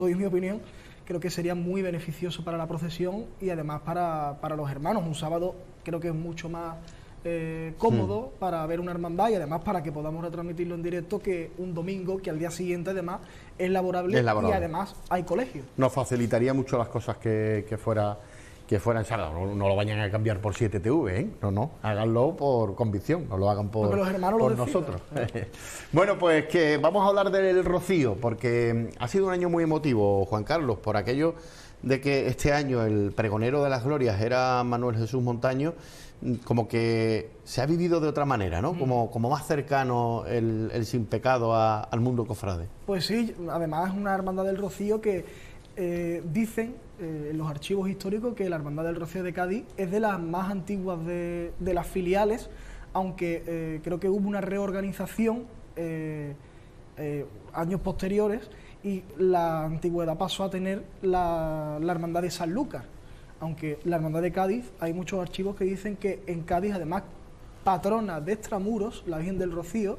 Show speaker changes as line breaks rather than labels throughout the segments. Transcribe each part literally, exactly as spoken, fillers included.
en mi opinión, creo que sería muy beneficioso para la procesión y además para, para los hermanos. Un sábado creo que es mucho más eh, cómodo mm. para ver una hermandad y además para que podamos retransmitirlo en directo que un domingo, que al día siguiente además es laborable, es laborable. Y además hay colegio.
Nos facilitaría mucho las cosas que, que fuera... que fuera en sábado, no, no lo vayan a cambiar por siete T V, ¿eh? No, no, háganlo por convicción, no lo hagan por,
los hermanos
por
lo
nosotros. Bueno, pues que vamos a hablar del Rocío, porque ha sido un año muy emotivo, Juan Carlos, por aquello de que este año el pregonero de las glorias era Manuel Jesús Montaño, como que se ha vivido de otra manera, ¿no? Como, como más cercano el, el sin pecado a, al mundo cofrade.
Pues sí, además es una hermandad del Rocío que eh, dicen eh, en los archivos históricos que la hermandad del Rocío de Cádiz es de las más antiguas de, de las filiales, aunque eh, creo que hubo una reorganización eh, eh, años posteriores y la antigüedad pasó a tener la, la hermandad de Sanlúcar. Aunque la hermandad de Cádiz, hay muchos archivos que dicen que en Cádiz, además, patrona de Extramuros, la Virgen del Rocío,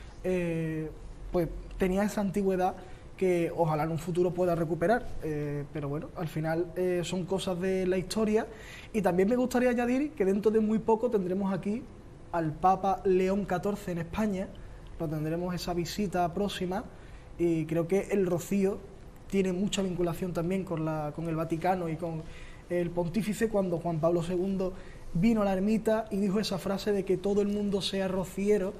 eh, pues tenía esa antigüedad que ojalá en un futuro pueda recuperar, eh, pero bueno, al final eh, son cosas de la historia. Y también me gustaría añadir que dentro de muy poco tendremos aquí al Papa León catorce en España, lo tendremos esa visita próxima, y creo que el Rocío tiene mucha vinculación también con, la, con el Vaticano y con el pontífice, cuando Juan Pablo segundo vino a la ermita y dijo esa frase de que todo el mundo sea rociero.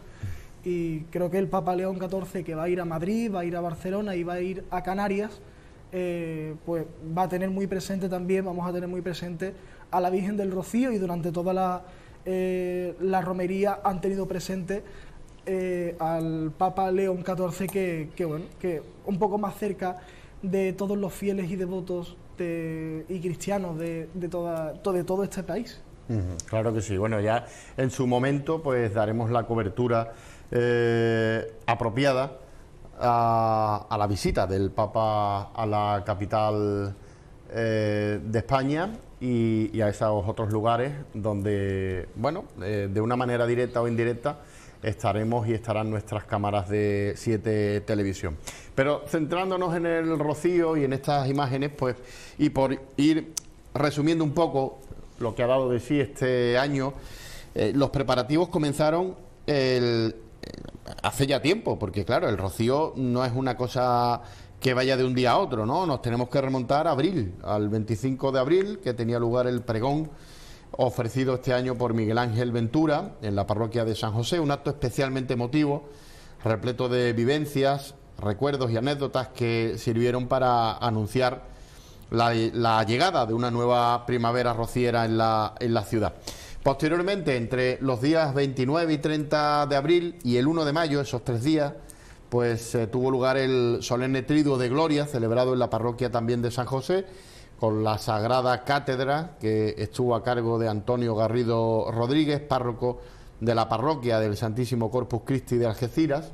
Y creo que el Papa León catorce, que va a ir a Madrid, va a ir a Barcelona y va a ir a Canarias, eh, pues va a tener muy presente también, vamos a tener muy presente a la Virgen del Rocío, y durante toda la, eh, la romería han tenido presente eh, al Papa León catorce, que, que, bueno, que un poco más cerca de todos los fieles y devotos de, y cristianos de, de, toda, de todo este país.
Uh-huh, claro que sí. Bueno, ya en su momento pues daremos la cobertura eh, apropiada a, a la visita del Papa a la capital eh, de España y, y a esos otros lugares donde, bueno, eh, de una manera directa o indirecta estaremos y estarán nuestras cámaras de siete Televisión. Pero centrándonos en el Rocío y en estas imágenes, pues, y por ir resumiendo un poco lo que ha dado de sí este año, eh, los preparativos comenzaron el, hace ya tiempo, porque claro, el Rocío no es una cosa que vaya de un día a otro, ¿no? Nos tenemos que remontar a abril, al veinticinco de abril, que tenía lugar el pregón ofrecido este año por Miguel Ángel Ventura en la parroquia de San José, un acto especialmente emotivo, repleto de vivencias, recuerdos y anécdotas que sirvieron para anunciar la, la llegada de una nueva primavera rociera en la, en la ciudad. Posteriormente, entre los días veintinueve y treinta de abril y el uno de mayo, esos tres días, pues eh, tuvo lugar el solemne triduo de gloria celebrado en la parroquia también de San José, con la Sagrada Cátedra, que estuvo a cargo de Antonio Garrido Rodríguez, párroco de la parroquia del Santísimo Corpus Christi de Algeciras,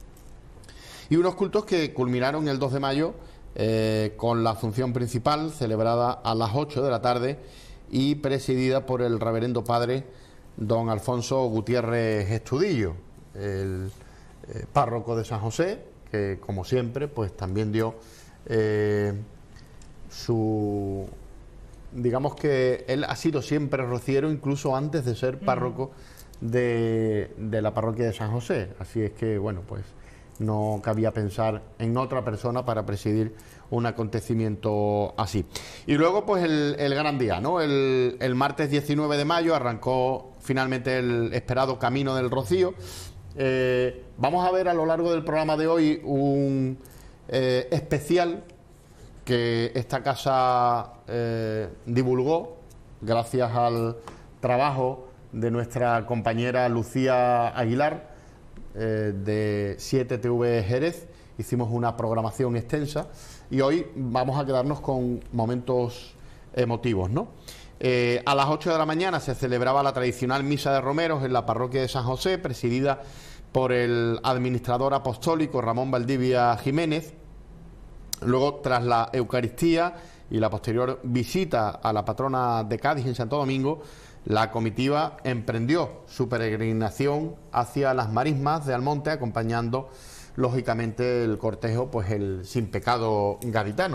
y unos cultos que culminaron el dos de mayo eh, con la función principal, celebrada a las ocho de la tarde y presidida por el reverendo padre don Alfonso Gutiérrez Estudillo, el eh, párroco de San José, que como siempre pues también dio eh, su, digamos que él ha sido siempre rociero incluso antes de ser párroco de, de la parroquia de San José, así es que bueno, pues no cabía pensar en otra persona para presidir un acontecimiento así. Y luego pues el, el gran día, ¿no? El, el martes diecinueve de mayo arrancó finalmente el esperado Camino del Rocío. Eh, vamos a ver a lo largo del programa de hoy un eh, especial que esta casa eh, divulgó gracias al trabajo de nuestra compañera Lucía Aguilar eh, de siete T V Jerez. Hicimos una programación extensa y hoy vamos a quedarnos con momentos emotivos, ¿no? Eh, a las ocho de la mañana se celebraba la tradicional misa de romeros en la parroquia de San José, presidida por el administrador apostólico Ramón Valdivia Jiménez. Luego, tras la Eucaristía y la posterior visita a la patrona de Cádiz en Santo Domingo, la comitiva emprendió su peregrinación hacia las marismas de Almonte, acompañando lógicamente el cortejo, pues el sin pecado gaditano.